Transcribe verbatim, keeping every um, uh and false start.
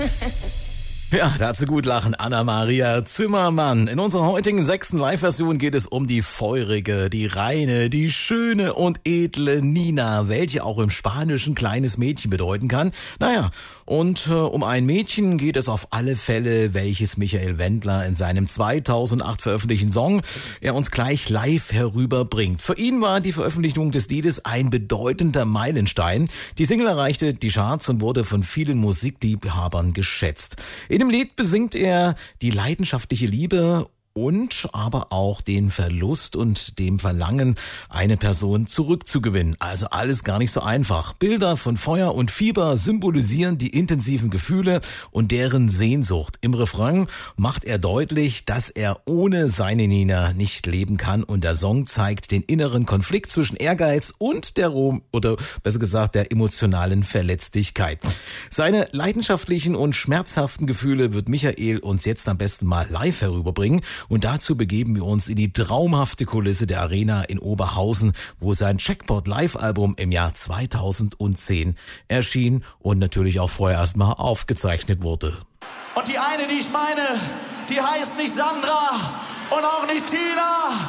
Ja, dazu gut lachen Anna-Maria Zimmermann. In unserer heutigen sechsten Live-Version geht es um die feurige, die reine, die schöne und edle Nina, welche auch im Spanischen kleines Mädchen bedeuten kann. Naja, und äh, um ein Mädchen geht es auf alle Fälle, welches Michael Wendler in seinem zweitausendacht veröffentlichten Song er uns gleich live herüberbringt. Für ihn war die Veröffentlichung des Liedes ein bedeutender Meilenstein. Die Single erreichte die Charts und wurde von vielen Musikliebhabern geschätzt. In dem Lied besingt er die leidenschaftliche Liebe und aber auch den Verlust und dem Verlangen, eine Person zurückzugewinnen. Also alles gar nicht so einfach. Bilder von Feuer und Fieber symbolisieren die intensiven Gefühle und deren Sehnsucht. Im Refrain macht er deutlich, dass er ohne seine Nina nicht leben kann, und der Song zeigt den inneren Konflikt zwischen Ehrgeiz und der Rom oder besser gesagt der emotionalen Verletzlichkeit. Seine leidenschaftlichen und schmerzhaften Gefühle wird Michael uns jetzt am besten mal live herüberbringen. Und dazu begeben wir uns in die traumhafte Kulisse der Arena in Oberhausen, wo sein Jackpot-Live-Album im Jahr zweitausendzehn erschien und natürlich auch vorher erstmal aufgezeichnet wurde. Und die eine, die ich meine, die heißt nicht Sandra und auch nicht Tina,